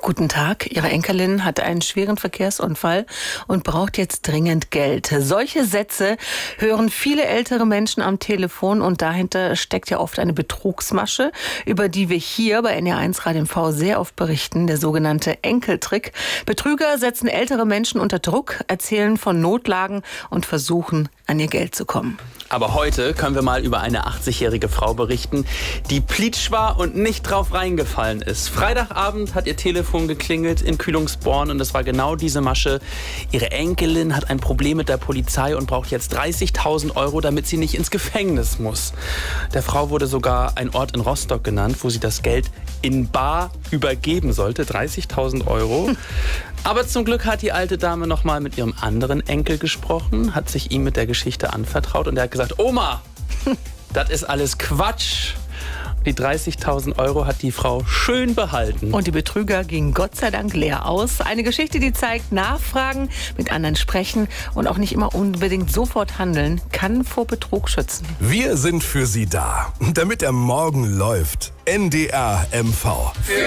Guten Tag, Ihre Enkelin hatte einen schweren Verkehrsunfall und braucht jetzt dringend Geld. Solche Sätze hören viele ältere Menschen am Telefon und dahinter steckt ja oft eine Betrugsmasche, über die wir hier bei NR1 Radio MV sehr oft berichten, der sogenannte Enkeltrick. Betrüger setzen ältere Menschen unter Druck, erzählen von Notlagen und versuchen, an ihr Geld zu kommen. Aber heute können wir mal über eine 80-jährige Frau berichten, die plitsch war und nicht drauf reingefallen ist. Freitagabend hat ihr Telefon geklingelt in Kühlungsborn und es war genau diese Masche. Ihre Enkelin hat ein Problem mit der Polizei und braucht jetzt 30.000 Euro, damit sie nicht ins Gefängnis muss. Der Frau wurde sogar ein Ort in Rostock genannt, wo sie das Geld in bar übergeben sollte. 30.000 Euro. Aber zum Glück hat die alte Dame noch mal mit ihrem anderen Enkel gesprochen, hat sich ihm mit der Geschichte anvertraut und er hat gesagt, Oma, das ist alles Quatsch. Die 30.000 Euro hat die Frau schön behalten. Und die Betrüger gingen Gott sei Dank leer aus. Eine Geschichte, die zeigt, nachfragen, mit anderen sprechen und auch nicht immer unbedingt sofort handeln, kann vor Betrug schützen. Wir sind für Sie da, damit der Morgen läuft. NDR MV.